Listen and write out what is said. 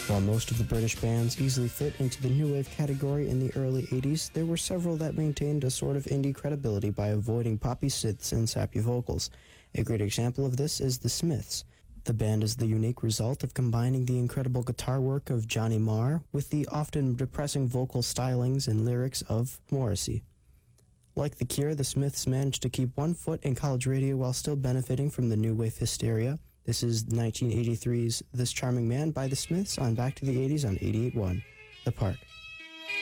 While most of the British bands easily fit into the new wave category in the early 80s, there were several that maintained a sort of indie credibility by avoiding poppy synths and sappy vocals. A great example of this is The Smiths. The band is the unique result of combining the incredible guitar work of Johnny Marr with the often depressing vocal stylings and lyrics of Morrissey. Like The Cure, The Smiths managed to keep one foot in college radio while still benefiting from the new wave hysteria. This is 1983's This Charming Man by The Smiths on Back to the 80s on 88.1 The Park.